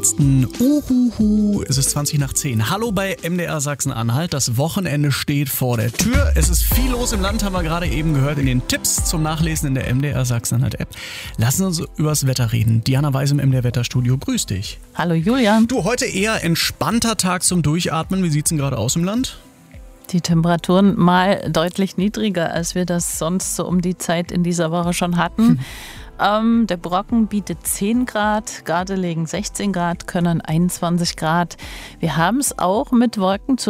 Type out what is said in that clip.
letzten es ist 20 nach 10. Hallo bei MDR Sachsen-Anhalt. Das Wochenende steht vor der Tür. Es ist viel los im Land, haben wir gerade eben gehört in den Tipps zum Nachlesen in der MDR Sachsen-Anhalt-App. Lassen Sie uns übers Wetter reden. Diana Weiß im MDR Wetterstudio. Grüß dich. Hallo Julian. Du, heute eher entspannter Tag zum Durchatmen. Wie sieht's denn gerade aus im Land? Die Temperaturen mal deutlich niedriger, als wir das sonst so um die Zeit in dieser Woche schon hatten. Der Brocken bietet 10 Grad, Gardelegen 16 Grad, Könnern 21 Grad. Wir haben es auch mit Wolken zu